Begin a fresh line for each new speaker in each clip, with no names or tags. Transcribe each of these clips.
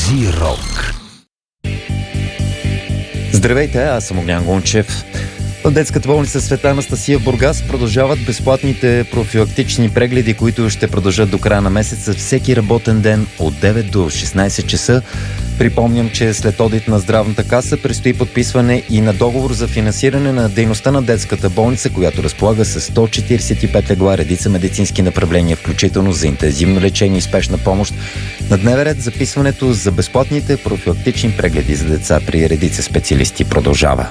Зирок.
Здравейте, аз съм Огнян Гончев. В детската болница Света Анастасия в Бургас продължават безплатните профилактични прегледи, които ще продължат до края на месеца всеки работен ден от 9 до 16 часа. Припомням, че след одит на Здравната каса предстои подписване и на договор за финансиране на дейността на детската болница, която разполага с 145 легла, редица медицински направления, включително за интензивно лечение и спешна помощ. На дневен ред записването за безплатните профилактични прегледи за деца при редица специалисти продължава.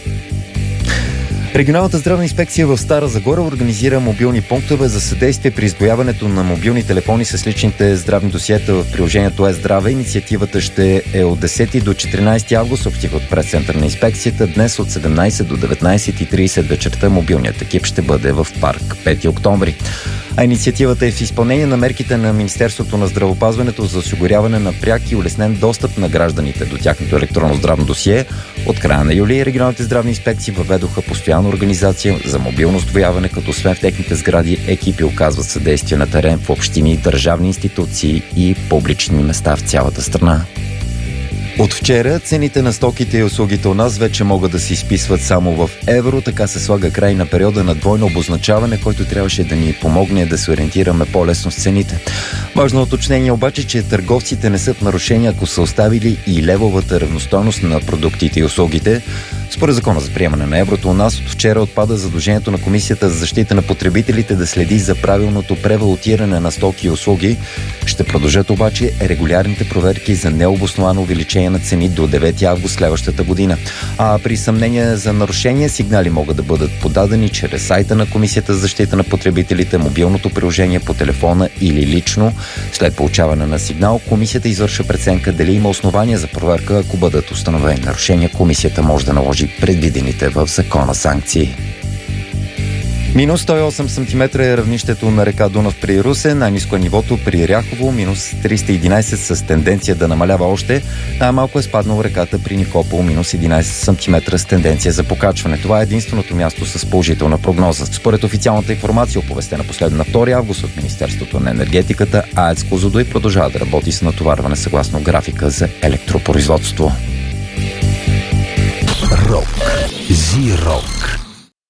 Регионалната здравна инспекция в Стара Загора организира мобилни пунктове за съдействие при изброяването на мобилни телефони с личните здравни досиета в приложението Е-здраве. Инициативата ще е от 10 до 14 август, съобщиха от пресцентър на инспекцията. Днес от 17 до 19:30 вечерта мобилният екип ще бъде в парк 5 октомври. А инициативата е в изпълнение на мерките на Министерството на здравеопазването за осигуряване на пряк и улеснен достъп на гражданите до тяхното електронно здравно досие. От края на юли регионалните здравни инспекции въведоха постоянна организация за мобилно сдвояване, като освен в техните сгради екипи оказват съдействие на терен в общини, държавни институции и публични места в цялата страна. От вчера цените на стоките и услугите у нас вече могат да се изписват само в евро, така се слага край на периода на двойно обозначаване, който трябваше да ни помогне да се ориентираме по-лесно с цените. Важно уточнение обаче, че търговците не са в нарушение, ако са оставили и левовата равностойност на продуктите и услугите. Според закона за приемане на еврото у нас от вчера отпада задължението на Комисията за защита на потребителите да следи за правилното превалутиране на стоки и услуги. Ще продължат обаче регулярните проверки за необосновано увеличение на цени до 9 август следващата година. А при съмнение за нарушения сигнали могат да бъдат подадени чрез сайта на Комисията за защита на потребителите, мобилното приложение по телефона или лично. След получаване на сигнал, Комисията извършва преценка дали има основания за проверка. Ако бъдат установени нарушения, Комисията може да наложи предвидените в закона санкции. Минус 108 см е равнището на река Дунав при Русе, най-ниско е нивото при Ряхово, минус 311 с тенденция да намалява още, най-малко е спаднал реката при Никопол, минус 11 см с тенденция за покачване. Това е единственото място с положителна прогноза. Според официалната информация, оповестена последно на 2 август от Министерството на енергетиката, АЕЦ Козлодуй продължава да работи с натоварване съгласно графика за електропроизводство.
Рок. Зирок.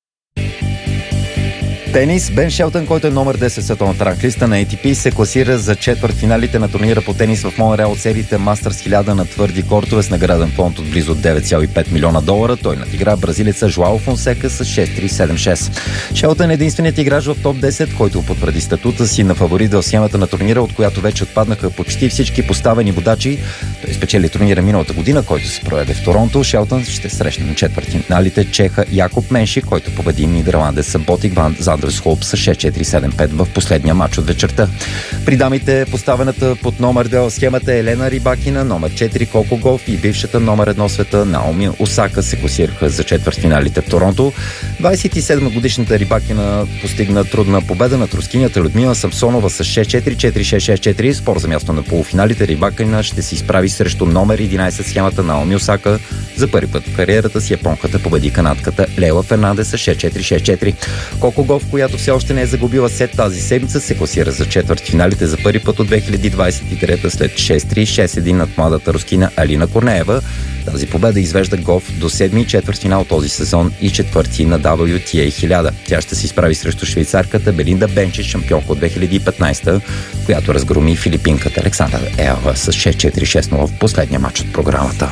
Тенис. Бен Шелтън, който е номер 10 световната ранглиста на ATP, се класира за четвъртфиналите на турнира по тенис в Монреал от сериите Мастърс 1000 на твърди кортове с награден фонд от близо 9,5 милиона долара. Той надигра бразилеца Жуао Фонсека с 6-3-7-6. Шелтън е единственият играч в топ 10, който потвърди статута си на фаворит в схемата на турнира, от която вече отпаднаха почти всички поставени водачи. Той спечели турнира миналата година, който се проведе в Торонто. Шелтън ще срещне на четвъртфиналите чеха Якоб Менши, който победи нидерландеца Ботик Ван Зандерсхолп с 6-4-7-5 в последния матч от вечерта. При дамите поставената под номер 2 в схемата Елена Рибакина, номер 4 Коко Гауф и бившата номер 1 света Наоми Осака се класираха за четвъртфиналите в Торонто. 27-годишната Рибакина постигна трудна победа на рускинята Людмила Самсонова с 6-4, 4-6-6-4. Спор за място на полуфиналите Рибакина ще се изправи срещу номер 11 схемата Наоми Осака. За първи път в кариерата си японката победи канадката Лейла Фернандес с 6-4-6-4. Коко Гауф, която все още не е загубила сет тази седмица, се класира за четвъртфиналите за първи път от 2023 след 6-3-6-1 над младата рускина Алина Корнеева. Тази победа извежда Гауф до седми четвъртфинал този сезон и четвърти на WTA 1000. Тя ще се изправи срещу швейцарката Белинда Бенчич, шампионка от 2015, която разгроми филипинката Александра Елва с 6-4-6-0 в последния матч от програмата.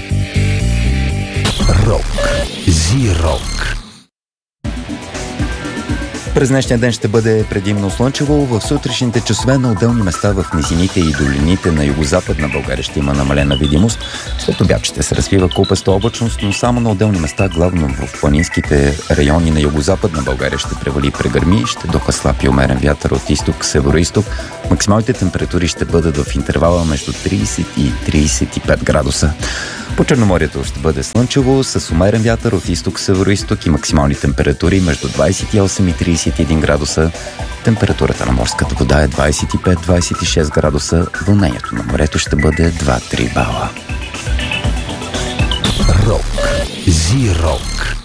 Рок. Зирок.
През днешния ден ще бъде предимно слънчево. В сутрешните часове на отделни места в низините и долините на югозападна България ще има намалена видимост. След обяд ще се развива купеста облачност, но само на отделни места, главно в планинските райони на югозападна България ще превали и прегърми, ще духа слаб и умерен вятър от изток, североизток. Максималните температури ще бъдат в интервала между 30 и 35 градуса. По Черноморието ще бъде слънчево с умерен вятър от изток, североизток и максимални температури между 28 и 31 градуса. Температурата на морската вода е 25-26 градуса. Вълнението на морето ще бъде 2-3 бала.
Рок. Зирок.